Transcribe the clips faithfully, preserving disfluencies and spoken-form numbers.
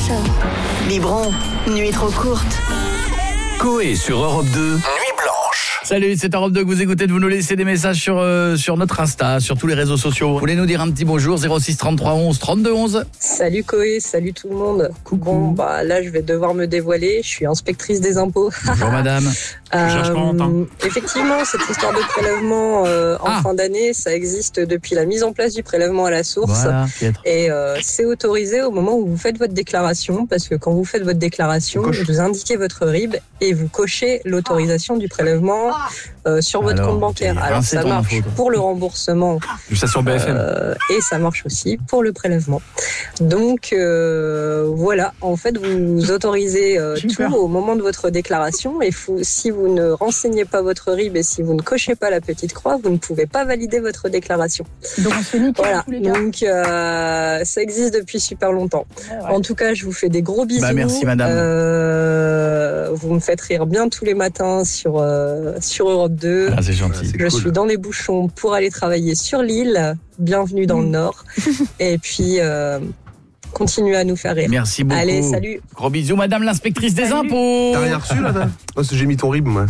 Biberon, nuit trop courte. Coé sur Europe deux, Nuit Blanche. Salut, c'est Europe deux que vous écoutez, de vous nous laissez des messages sur, euh, sur notre Insta, sur tous les réseaux sociaux. Vous voulez nous dire un petit bonjour, zéro six trente-trois onze trente-deux onze. Salut Coé, salut tout le monde. Coucou. Bon, bah là je vais devoir me dévoiler, je suis inspectrice des impôts. Bonjour madame. Euh, cherche pas longtemps. Effectivement, cette histoire de prélèvement euh, en Ah. fin d'année, ça existe depuis la mise en place du prélèvement à la source. Voilà, Pietre. Et euh, c'est autorisé au moment où vous faites votre déclaration, parce que quand vous faites votre déclaration, Coche. vous indiquez votre R I B et vous cochez l'autorisation du prélèvement euh, sur votre Alors, compte bancaire. t'es Alors rincé ça ton marche info, toi. pour le remboursement Juste ça sur B F M. euh, et ça marche aussi pour le prélèvement. Donc euh, voilà, en fait vous autorisez euh, tout Super. au moment de votre déclaration et faut, si vous ne renseignez pas votre R I B et si vous ne cochez pas la petite croix, vous ne pouvez pas valider votre déclaration. Donc on se fait niquer Voilà, dans tous les cas. donc euh, ça existe depuis super longtemps. Ouais. En tout cas, je vous fais des gros bisous. Bah, merci, madame. Euh, vous me faites rire bien tous les matins sur, euh, sur Europe deux. Ah, c'est gentil. C'est Je cool. suis dans les bouchons pour aller travailler sur l'île. Bienvenue dans le Nord. Et puis, euh, continuez à nous faire rire. Merci beaucoup. Allez, salut. Gros bisous madame l'inspectrice des Salut. impôts. T'as rien reçu là oh, J'ai mis ton R I B moi.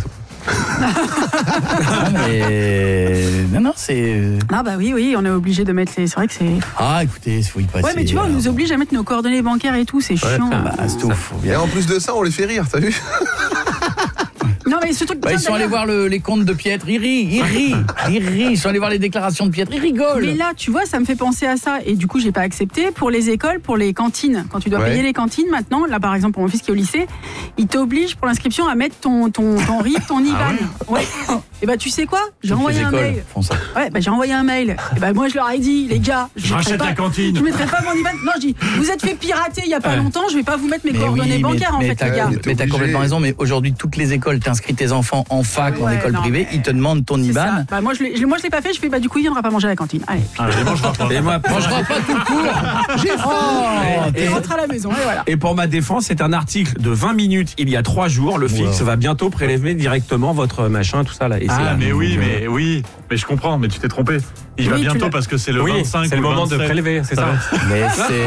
Non, mais... non, non, c'est... Ah bah oui, oui, on est obligé de mettre les... C'est vrai que c'est... Ah, écoutez, il faut y passer. Ouais, mais tu vois, on nous oblige à mettre nos coordonnées bancaires et tout, c'est chiant. Bah, c'est tout, faut Et bien. en plus de ça, on les fait rire, t'as vu? Non, mais ce truc... Bah, ils sont allés voir le- les comptes de Pietre, ils rient, ils rient, ils rient. Ils sont allés voir les déclarations de Pietre, ils rigolent. Mais là, tu vois, ça me fait penser à ça. Et du coup, j'ai pas accepté. Pour les écoles, pour les cantines, quand tu dois Ouais. payer les cantines, maintenant, là, par exemple, pour mon fils qui est au lycée, ils t'obligent pour l'inscription à mettre ton, ton, ton R I B, ton I B A N. ouais. Et bah, tu sais quoi? J'ai Toutes envoyé les un écoles mail. font ça. Ouais, bah, j'ai envoyé un mail. Et bah, moi, je leur ai dit, les gars, je, Je mettrai rachète pas, la cantine. je mettrai pas mon I B A N. Non, je dis, vous êtes fait pirater il y a pas Ouais. longtemps, je vais pas vous mettre mes Mais coordonnées oui, bancaires, mais, en mais fait, t'as, les gars. mais t'es mais t'as obligé. complètement raison, mais aujourd'hui, toutes les écoles, t'inscris tes enfants en fac, en Ouais, école non, privée, mais- ils te demandent ton C'est I B A ça. N. Bah, moi, je l'ai, je- moi, je l'ai pas fait, je fais, bah, du coup, il viendra pas manger à la cantine. Allez. Ah, je mangera pas. Et moi, pour, Mangera pas tout court. J'ai faim. Et rentre à la maison, et voilà. et pour ma défense, c'est un article de vingt minutes il y a trois jours. Le fixe Wow. va bientôt prélever directement votre machin, tout ça là. Et c'est Ah, là. mais oui, Donc, mais oui. Mais je comprends, mais tu t'es trompé. Il Oui, va tu bientôt l'as- parce que c'est le oui, vingt-cinq c'est ou le moment de vingt-sept. prélever, c'est ça. Mais c'est.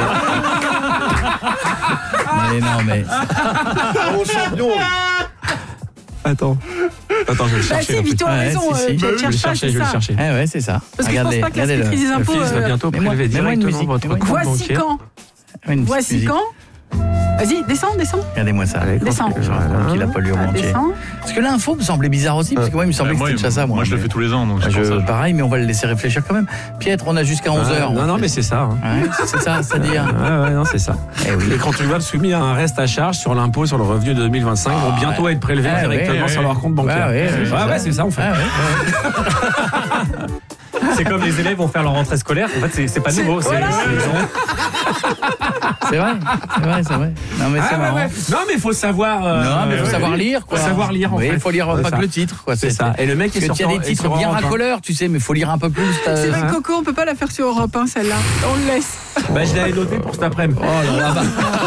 Mais non, mais. Mon champion. Attends. Attends, je vais le Bah, chercher. si, en plus. Vito a Ouais, raison, si, euh, si. Pierre, Je vais le cherche pas, chercher, c'est je vais le ça. chercher. Eh ouais, c'est ça. Parce que je pense Regardez, pas que la regardez-le. secrétaire des Le impôts. fixe va euh, bientôt mais moi- prélever mais moi, une directement musique, votre mais moi, compte Voici bancaire. quand. Une petite Voici musique. quand. Vas-y, descends, descends. Regardez-moi ça. Allez, Descends. continue, Voilà, voilà. qu'il a pas lu au Ah, entier. descends. Parce que l'info me semblait bizarre aussi, parce que moi, il me semblait Ouais, que moi, c'était déjà ça. moi, je le mais- fais tous les ans, donc c'est pour Je, ça. pareil, mais on va le laisser réfléchir quand même. Pietre, on a jusqu'à onze heures. Ouais, non, non, mais c'est ça. hein. Ouais, c'est ça, c'est-à-dire. Ouais, ouais, non, c'est ça. Eh oui. Les contribuables soumis à un reste à charge sur l'impôt sur le revenu de deux mille vingt-cinq vont Ah, bientôt ouais. être prélevés Ah, directement ouais, sur ouais. leur compte bancaire. Ouais, ouais, ouais, c'est ouais, ça. c'est ça, en fait. Ah, ouais. C'est comme les élèves vont faire leur rentrée scolaire. En fait, c'est, c'est pas nouveau. C'est, voilà. C'est vrai, c'est vrai, c'est vrai. Non, mais c'est Ah, ouais, marrant. ouais. Non, mais il faut savoir. euh, Non, mais il faut ouais, savoir ouais. lire, quoi. Faut savoir lire, en oui, fait. il faut lire C'est pas ça. que le titre, quoi. C'est ça. Et le mec est Parce sur qu'il y a des est titres sur bien Europe un. racoleurs, tu sais, mais il faut lire un peu plus. t'as- C'est vrai, Hein Coco, on peut pas la faire sur Europe un, celle-là. On le laisse. Bah, je l'avais noté pour cet après-midi. Oh là là, bah.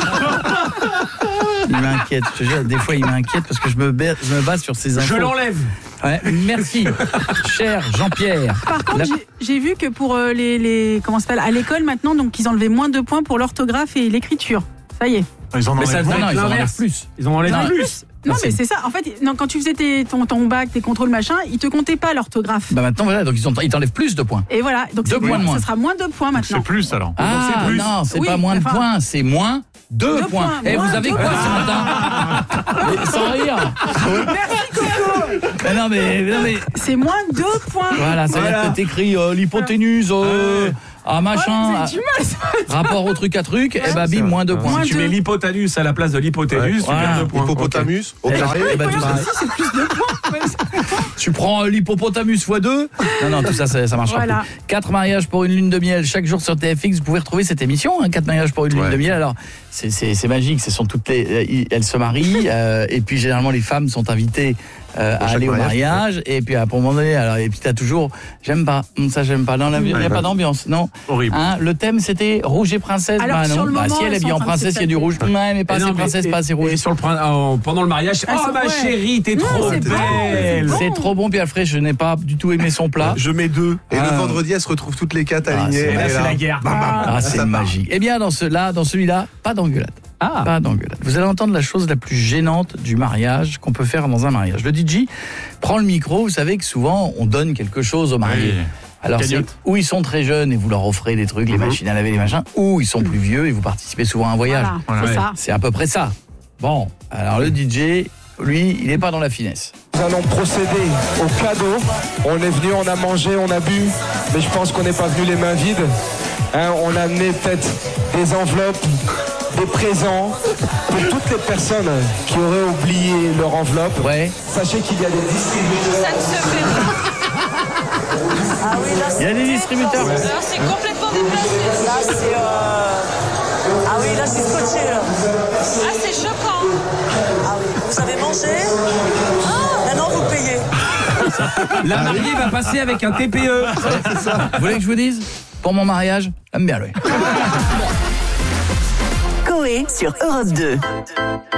Il m'inquiète, je te jure, des fois il m'inquiète parce que je me, ba- je me base sur ces infos. Je l'enlève. Ouais, merci, cher Jean-Pierre. Par contre, La- j'ai, j'ai vu que pour euh, les, les. Comment ça s'appelle? À l'école maintenant, donc ils enlevaient moins de points pour l'orthographe et l'écriture. Ça y est. Ils en Mais enlèvent ça moins. Non, non, ils en enlèvent l'inverse. plus. Ils ont enlevé Non, plus. Non, Ah, mais c'est- c'est ça. En fait, non, quand tu faisais tes, ton, ton bac, tes contrôles machin, ils te comptaient pas l'orthographe. Bah maintenant voilà, donc ils, ont- ils t'enlèvent plus de points. Et voilà. Donc Deux c'est points moins, de moins. ça sera moins de points maintenant. C'est plus alors. Ah c'est plus. non, c'est Oui, pas moins de enfin- points, c'est moins deux, Deux points. points, Et moins vous avez deux quoi points. ce matin Mais sans rire. Merci Coco. Mais non mais, non, mais C'est moins deux points. voilà, ça veut Voilà. dire que t'écris euh, l'hypoténuse, euh, ah Ouais, machin, vous avez du mal, ça. rapport au truc à truc, et bah bim, moins deux points. Moins Si tu deux. mets l'hypoténuse à la place de l'hypoténuse, tu Voilà. perds deux points. Hippopotamus, au Eh ben, carré. eh ben, tout ça. C'est plus de points. Tu prends euh, l'hippopotamus fois deux. Non, non, tout ça, ça, ça marchera Voilà. plus. Quatre mariages pour une lune de miel chaque jour sur T F X. Vous pouvez retrouver cette émission, hein, quatre mariages pour une lune Ouais. de miel. Alors, c'est, c'est, c'est magique. Ce sont toutes les, euh, elles se marient, euh, et puis généralement les femmes sont invitées euh, à chaque aller au mariage, mariage, et puis à un moment donné, alors, et puis t'as toujours, j'aime pas, Hum, ça j'aime pas. Non, il n'y a Ouais, pas ouais. d'ambiance, non. Horrible. Hein, le thème c'était rouge et princesse. Alors, bah sur non, le bah, moment, si elle est elles sont bien en en train de princesse, se il y a du rouge. Ouais, mais pas Et assez non, mais- princesse, et- pas assez rouge. Et sur le, prin- en- pendant le mariage, Ah, oh c'est ma vrai. chérie, t'es Non, trop c'est bon, belle. c'est C'est trop bon, Pierre Fray, je n'ai pas du tout aimé son plat. Je mets deux. Et Ah. le vendredi, elles se retrouvent toutes les quatre Ah, alignées. c'est- Et là, là, c'est la guerre. bam, bam, Ah, ça c'est part. magique. Eh bien, dans, ce, là, dans celui-là, pas d'engueulade. Ah. Pas d'engueulade. Vous allez entendre la chose la plus gênante du mariage qu'on peut faire dans un mariage. Le D J prend le micro, vous savez que souvent on donne quelque chose aux mariés. Oui. Alors c'est Cagnotte. ou ils sont très jeunes et vous leur offrez des trucs, les machines à laver, les machins, ou ils sont plus vieux et vous participez souvent à un voyage. Voilà, Voilà, c'est ouais. ça. C'est à peu près ça. Bon, alors le D J, lui, il n'est pas dans la finesse. Nous allons procéder au cadeau. On est venu, on a mangé, on a bu, mais je pense qu'on n'est pas venu les mains vides. Hein, on a amené peut-être des enveloppes, des présents pour toutes les personnes qui auraient oublié leur enveloppe. Ouais. Sachez qu'il y a des distributeurs. Il y a des distributeurs. C'est complètement déplacé. Là, c'est. Euh... Ah oui, là, c'est scotché. Là. Ah, c'est choquant. Ah oui, vous avez mangé. Ah, maintenant, vous payez. La mariée va passer avec un T P E. Vous voulez que je vous dise? Pour mon mariage, j'aime bien lui. Coé sur Europe deux.